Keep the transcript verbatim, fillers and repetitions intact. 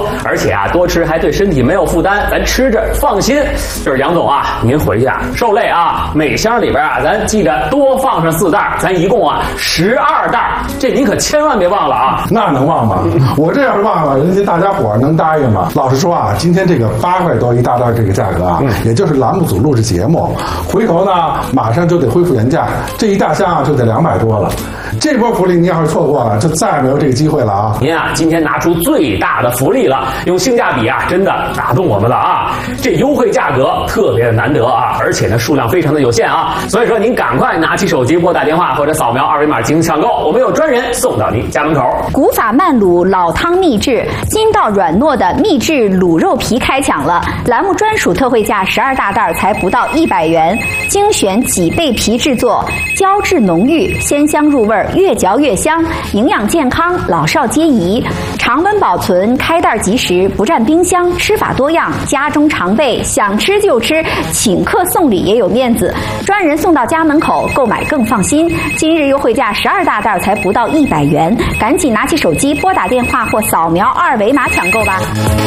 而且啊，多吃还对身体没有负担，咱吃着放心。就是杨总啊，您回去啊受累啊，每箱里边啊，咱记着多放上四袋，咱一共啊十二袋，这您可千万别忘了啊。 那能忘吗？我这要是忘了，人家大家伙能答应吗？老实说啊，今天这个八块多一大袋这个价格啊，嗯、也就是栏目组录制节目，回头呢马上就得恢复原价，这一大箱啊就得两百多了。这波福利您要是错过了，就再也没有这个机会了啊！ 您啊，今天拿出最大的福利了，用性价比啊，真的打动我们了啊！这优惠价格特别的难得啊，而且呢数量非常的有限啊，所以说您赶快拿起手机拨打电话或者扫描二维码进行抢购，我们有专人送到您家门口。 古法慢卤老汤秘制，筋道软糯的秘制卤肉皮开抢了，栏目专属特惠价十二大袋才不到一百元，精选几倍皮制作，胶质浓郁，鲜香入味，越嚼越香，营养健康，老少皆宜，常温保存，开袋即食，不占冰箱，吃法多样，家中常备，想吃就吃，请客送礼也有面子，专人送到家门口，购买更放心。今日优惠价十二大袋才不到一百元，赶紧拿起手机拨打电话或扫描二维码抢购吧。